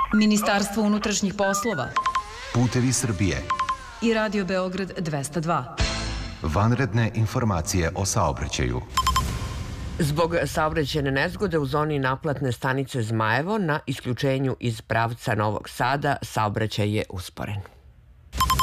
Ministarstvo unutrašnjih poslova Putevi Srbije i Radio Beograd 202. Vanredne informacije o saobraćaju. Zbog saobraćajne nezgode u zoni naplatne stanice Zmajevo na isključenju iz pravca Novog Sada saobraćaj je usporen.